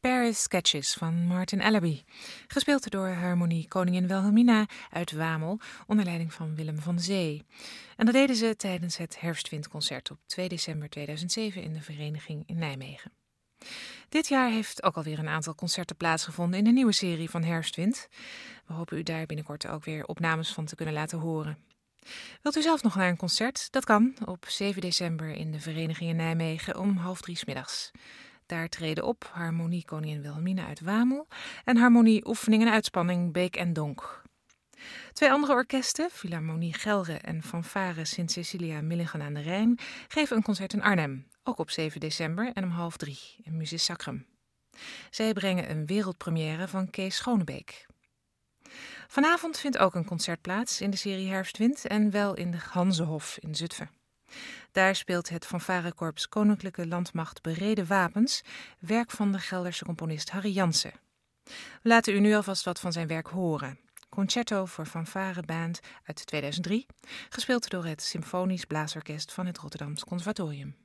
Paris Sketches van Martin Ellerby, gespeeld door Harmonie Koningin Wilhelmina uit Wamel onder leiding van Willem van Zee. En dat deden ze tijdens het Herfstwindconcert op 2 december 2007 in de Vereniging in Nijmegen. Dit jaar heeft ook alweer een aantal concerten plaatsgevonden in de nieuwe serie van Herfstwind. We hopen u daar binnenkort ook weer opnames van te kunnen laten horen. Wilt u zelf nog naar een concert? Dat kan op 7 december in de Vereniging in Nijmegen om 2:30 middags. Daar treden op Harmonie Koningin Wilhelmina uit Wamel en Harmonie Oefening en Uitspanning Beek en Donk. 2 andere orkesten, Philharmonie Gelre en Fanfare Sint Cecilia Millingen aan de Rijn, geven een concert in Arnhem, ook op 7 december en om 2:30 in Musis Sacrum. Zij brengen een wereldpremière van Kees Schonebeek. Vanavond vindt ook een concert plaats in de serie Herfstwind en wel in de Hanzehof in Zutphen. Daar speelt het fanfarekorps Koninklijke Landmacht Bereden Wapens, werk van de Gelderse componist Harry Jansen. We laten u nu alvast wat van zijn werk horen. Concerto voor fanfareband uit 2003, gespeeld door het Symfonisch Blaasorkest van het Rotterdams Conservatorium.